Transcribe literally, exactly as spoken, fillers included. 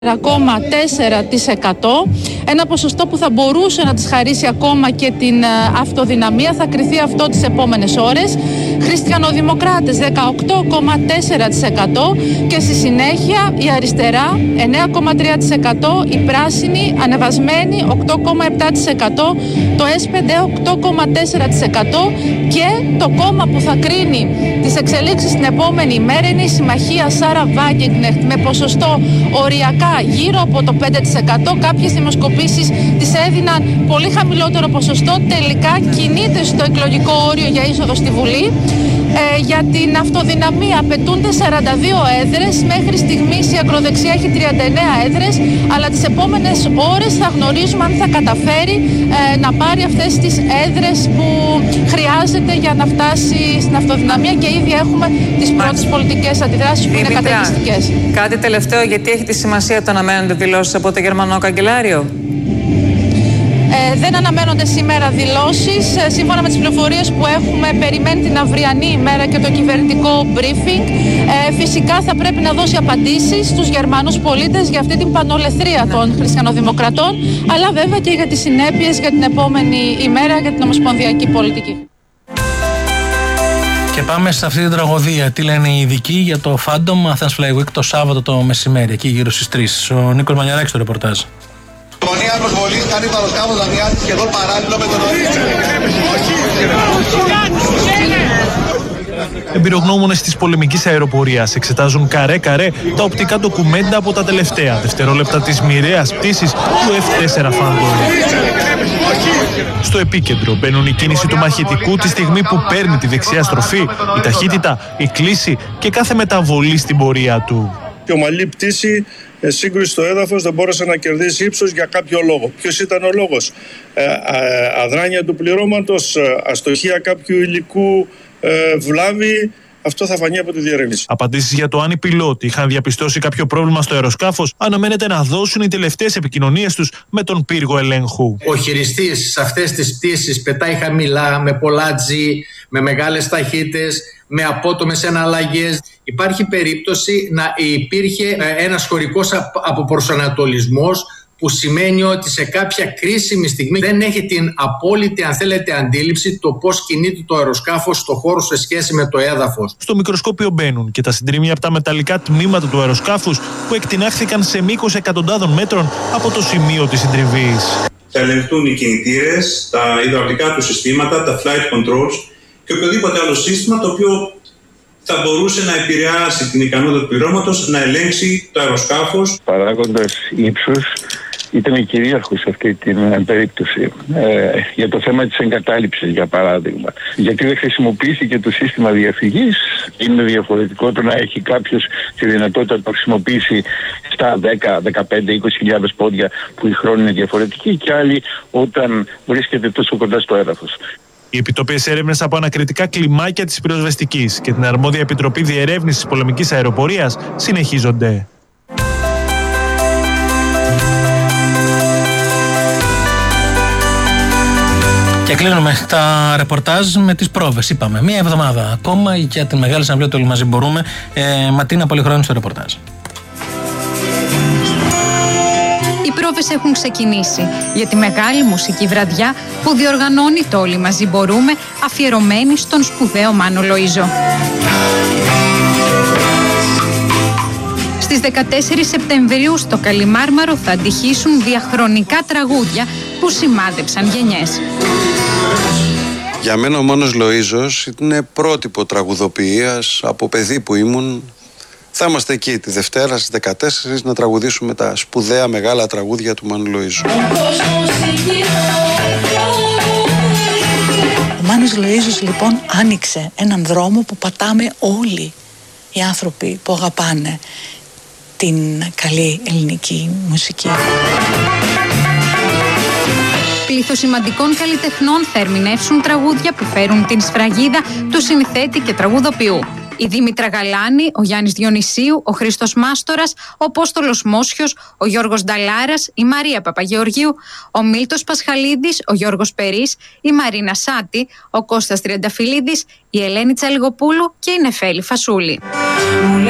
τέσσερα κόμμα τέσσερα τοις εκατό, ένα ποσοστό που θα μπορούσε να της χαρίσει ακόμα και την αυτοδυναμία. Θα κριθεί αυτό τις επόμενες ώρες. Χριστιανοδημοκράτες δεκαοκτώ κόμμα τέσσερα τοις εκατό και στη συνέχεια η αριστερά εννέα κόμμα τρία τοις εκατό, η πράσινη ανεβασμένη οκτώ κόμμα επτά τοις εκατό, το ες πέντε οκτώ κόμμα τέσσερα τοις εκατό και το κόμμα που θα κρίνει τις εξελίξεις την επόμενη ημέρα είναι η Συμμαχία Σάρα Βάγκενγκνεχτ με ποσοστό οριακά γύρω από το πέντε τοις εκατό. Κάποιες δημοσκοπήσεις της έδιναν πολύ χαμηλότερο ποσοστό. Τελικά κινείται στο εκλογικό όριο για είσοδο στη Βουλή. Ε, για την αυτοδυναμία απαιτούνται σαράντα δύο έδρες. Μέχρι στιγμής η ακροδεξιά έχει τριάντα εννέα έδρες, αλλά τις επόμενες ώρες θα γνωρίζουμε αν θα καταφέρει ε, να πάρει αυτές τις έδρες που χρειάζεται για να φτάσει στην αυτοδυναμία και ήδη έχουμε τις πρώτες πολιτικές αντιδράσεις που είναι καταιγιστικές. Κάτι τελευταίο, γιατί έχει τη σημασία το αναμένονται δηλώσεις από το Γερμανό Καγκελάριο? Ε, δεν αναμένονται σήμερα δηλώσεις. Ε, σύμφωνα με τις πληροφορίες που έχουμε, περιμένει την αυριανή ημέρα και το κυβερνητικό briefing. Ε, φυσικά θα πρέπει να δώσει απαντήσεις στους Γερμανούς πολίτες για αυτή την πανολεθρία των χριστιανοδημοκρατών, αλλά βέβαια και για τις συνέπειες για την επόμενη ημέρα για την ομοσπονδιακή πολιτική. Και πάμε σε αυτή την τραγωδία. Τι λένε οι ειδικοί για το Phantom Athens Fly Week το Σάββατο το μεσημέρι, εκεί γύρω στις τρεις. Ο Νίκος Μανιαράκης στο ρεπορτάζ. Το Νέα Προσβολής κάνει παροσκάβο Δανιάτη σχεδόν παράλληλο με τον Ορίτσα. Εμπειρογνώμονες της πολεμικής αεροπορίας εξετάζουν καρέ-καρέ τα οπτικά ντοκουμέντα από τα τελευταία δευτερόλεπτα της μοιραίας πτήσης του εφ τέσσερα Phantom. Στο επίκεντρο μπαίνουν η κίνηση του μαχητικού τη στιγμή που παίρνει τη δεξιά στροφή, η ταχύτητα, η κλίση και κάθε μεταβολή στην πορεία του. Η ομαλή πτήση, σύγκρουση στο έδαφος, δεν μπόρεσε να κερδίσει ύψος για κάποιο λόγο. Ποιος ήταν ο λόγος? Ε, α, αδράνεια του πληρώματος, αστοχία κάποιου υλικού, ε, βλάβη. Αυτό θα φανεί από τη διερεύνηση. Απαντήσεις για το αν οι πιλότοι είχαν διαπιστώσει κάποιο πρόβλημα στο αεροσκάφος αναμένεται να δώσουν οι τελευταίες επικοινωνίες τους με τον πύργο ελέγχου. Ο χειριστής σε αυτές τις πτήσεις πετάει χαμηλά, με πολλά G, με μεγάλες ταχύτητες, με απότομες εναλλαγές. Υπάρχει περίπτωση να υπήρχε ένας χωρικός αποπροσανατολισμός, που σημαίνει ότι σε κάποια κρίσιμη στιγμή δεν έχει την απόλυτη, αν θέλετε, αντίληψη το πώς κινείται το αεροσκάφος στο χώρο σε σχέση με το έδαφος. Στο μικροσκόπιο μπαίνουν και τα συντρίμμια από τα μεταλλικά τμήματα του αεροσκάφους που εκτινάχθηκαν σε μήκος εκατοντάδων μέτρων από το σημείο της συντριβής. Θα ελεγχθούν οι κινητήρες, τα υδραυλικά του συστήματα, τα flight controls και οποιοδήποτε άλλο σύστημα το οποίο θα μπορούσε να επηρεάσει την ικανότητα του πληρώματος να ελέγξει το αεροσκάφος. Παράγοντας ύψους ήταν κυρίαρχος σε αυτή την περίπτωση. Ε, για το θέμα της εγκατάλειψης, για παράδειγμα. Γιατί δεν χρησιμοποιήθηκε το σύστημα διαφυγής. Είναι διαφορετικό το να έχει κάποιος τη δυνατότητα να το χρησιμοποιήσει στα δέκα, δεκαπέντε, είκοσι χιλιάδες πόδια που η χρόνη είναι διαφορετική και άλλοι όταν βρίσκεται τόσο κοντά στο έδαφος. Οι επιτόπιες έρευνες από ανακριτικά κλιμάκια της πυροσβεστικής και την αρμόδια Επιτροπή Διερεύνησης Πολεμικής Αεροπορίας συνεχίζονται. Και κλείνουμε τα ρεπορτάζ με τις πρόβες. Είπαμε, μία εβδομάδα ακόμα για την Μεγάλη Ασsemblée του Όλοι Μαζί Μπορούμε. Ε, Ματίνα Πολυχρόνη στο ρεπορτάζ. Οι πρόβες έχουν ξεκινήσει για τη μεγάλη μουσική βραδιά που διοργανώνει το Όλοι Μαζί Μπορούμε, αφιερωμένη στον σπουδαίο Μάνο Λοΐζο. Στις δεκατέσσερις Σεπτεμβρίου στο Καλιμάρμαρο θα αντυχήσουν διαχρονικά τραγούδια που σημάδεψαν γενιές. Για μένα ο Μάνος Λοΐζος είναι πρότυπο τραγουδοποιίας από παιδί που ήμουν. Θα είμαστε εκεί τη Δευτέρα στις δεκατέσσερις να τραγουδήσουμε τα σπουδαία μεγάλα τραγούδια του Μάνου Λοΐζου. Ο Μάνος Λοΐζος λοιπόν άνοιξε έναν δρόμο που πατάμε όλοι οι άνθρωποι που αγαπάνε την καλή ελληνική μουσική. Πλήθος σημαντικών καλλιτεχνών θα ερμηνεύσουν τραγούδια που φέρουν την σφραγίδα του συνθέτη και τραγουδοποιού. Η Δήμητρα Γαλάνη, ο Γιάννης Διονυσίου, ο Χρήστος Μάστορας, ο Απόστολος Μόσιος, ο Γιώργος Νταλάρας, η Μαρία Παπαγεωργίου, ο Μίλτος Πασχαλίδης, ο Γιώργος Περής, η Μαρίνα Σάτη, ο Κώστας Τριανταφυλλίδης, η Ελένη Τσαλιγοπούλου και η Νεφέλη Φασούλη.